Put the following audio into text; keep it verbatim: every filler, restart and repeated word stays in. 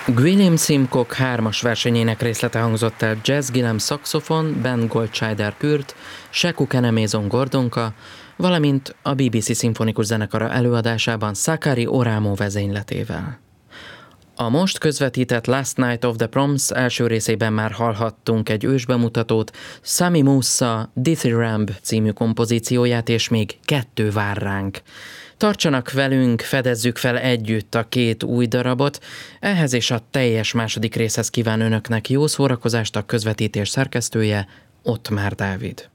Gwilym Simcock hármas versenyének részlete hangzott el: Jazz Gillem szaxofon, Ben Goldschneider kürt, Sheku Kenemiezon gordonka, valamint a bé bé cé szimfonikus zenekara előadásában Sakari Oramo vezényletével. A most közvetített Last Night of the Proms első részében már hallhattunk egy ősbemutatót, Sami Moussa Dithyramb című kompozícióját, és még kettő vár ránk. Tartsanak velünk, fedezzük fel együtt a két új darabot, ehhez és a teljes második részhez kíván önöknek jó szórakozást a közvetítés szerkesztője, Ottmár Dávid.